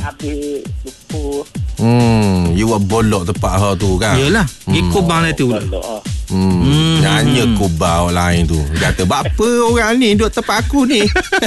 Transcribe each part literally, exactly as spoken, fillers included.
habis lupa. Hmm, you buat bolok tepat hal tu kan? Yelah, pergi Hmm. kubang lah tu. Bolok ah. Hmm, Hmm. nanya kubau orang lain tu. Kata, apa orang ni duduk tempat aku ni?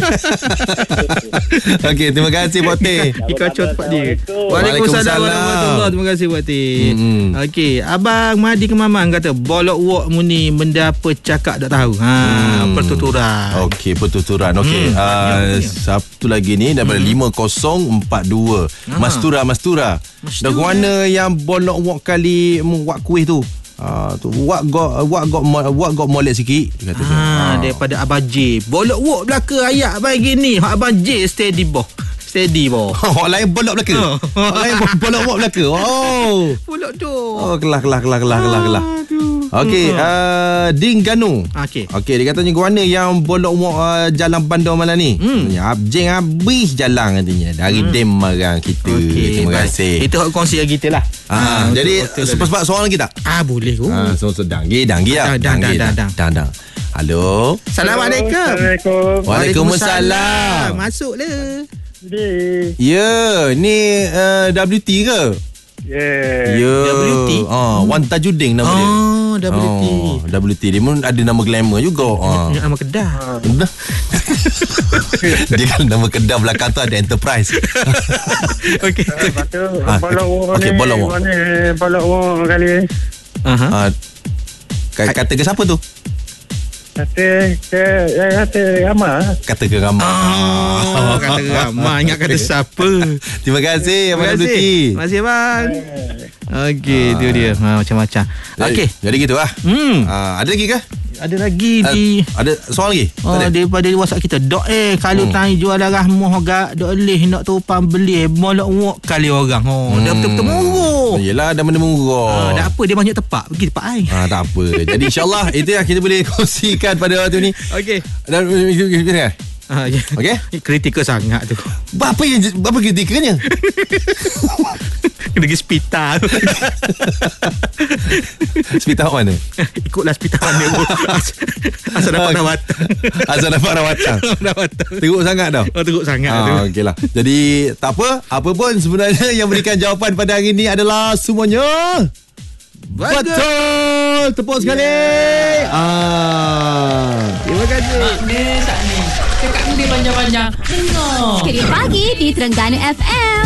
Okey, terima kasih Puan Teh. Pergi kacau tempat dia. Assalamualaikum. Waalaikumsalam Waalaikumsalam. warahmatullahi. Terima kasih Buat Teh. Hmm. Okey, Abang Mahdi Kemaman kata bolok wok mu ni benda apa cakap tak tahu. Ha, Hmm. pertuturan. Okey, pertuturan. Okey, Hmm, uh, banyak, banyak. satu lagi ni daripada Hmm. lima kosong empat dua. Ah. Mastura, Mastura. Mastura. Dah mana yang bolok wok kali mu wak kuih tu? Ah, tu wak got wak got wak got molek sikit dia kata tu. Ha, daripada Abang J. Bolok wok belaka ayat bagi ni. Hak Abang J steady boh. Steady boh. Orang lain bolok belaka. Oh. Orang lain bolok wok belaka. Oh. Bolok tu. Oh, kelah kelah kelah kelah kelah kelah. Aduh. Okey, uh, Ding Ganu. Okey. Okey, dia katanya guana yang bolok wok uh, jalan bandar malam ni. Hmm. Ya, abjeng habis jalan katanya dari hmm. dem marang kita. Okey, Terima baik. kasih. Itu hak kongsi dengan kita lah. Ah, untuk jadi hotel sebab soalan lagi tak? Ah, boleh tu. Ah, so sedang gi dang gi Dang, ya. dang, dang, dang, dang dang. Halo. Assalamualaikum. Assalamualaikum. Waalaikumsalam. Masuklah. Di. Ya, ni uh, W T ke? Yeah. Ya. W T? Ah, Wan Tajudin nama dia. Oh, W T. Oh, W T dia pun ada nama glamour juga. Ah. Ingat nama Kedah. Dah. Dia kan nama kedai belakang tu ada Enterprise. Okey. Lepas tu Ah, bolok wong okey, ni. bolok wong. Mana bolok wong kali. Aha. Ah, ka- kata ke siapa tu? Kata ke ya kata Rama. Kata ke Ramah. Oh, kata ramai. Ingat kata siapa. Terima kasih Terima Abang W T. kasih. Terima kasih bang. Okey, tu dia. Ha, macam-macam. Okey. Jadi gitu lah. Hmm. Ah, ada lagi ke? Ada lagi Ah, di ada soal lagi? Oh, Tak ada? daripada WhatsApp kita. Dok eh kalau Hmm. tanya jual darah moh gak dok leh nak tupang beli molok wok kali orang. Oh, dah betul-betul murah. Yelah, dah benda Ah, murah. dah apa dia banyak tepak. Pergi tepak ai. Ah, tak apa. Jadi insyaAllah itu yang kita boleh kongsikan pada waktu ni. Okey. Dan kan? Ah, ya. Okey? Kritikal sangat tu. Apa yang apa kritikalnya? Pergi hospital. Hospital mana? Ikutlah hospital mana pun. As- Asal dapat rawatan. Asal dapat rawatan. Rawatan. Teruk sangat dah. Oh, teruk sangat tu. Ah, okey lah. Jadi tak apa, apa pun sebenarnya yang berikan jawapan pada hari ini adalah semuanya Betul. betul. Tepuk sekali. Ah. Terima kasih. Mak ni tak ni. Cakap ni panjang-panjang. Dengar. Kerja pagi di Terengganu F M.